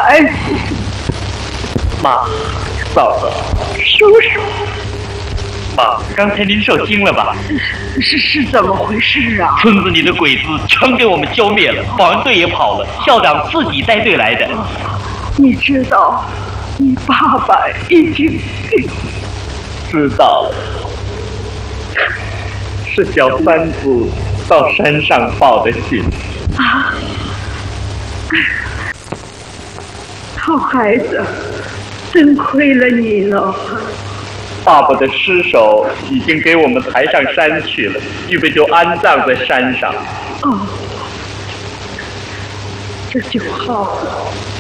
来。 妈，嫂子， 叔叔， 妈，刚才您受惊了吧？ 是怎么回事啊？ 村子里的鬼子全给我们消灭了，保安队也跑了，校长自己带队来的。 你知道，你爸爸已经知道了，是小三子到山上报的信。 啊！好孩子，真亏了你了。 爸爸的尸首已经给我们抬上山去了，预备就安葬在山上。 哦，这就好了。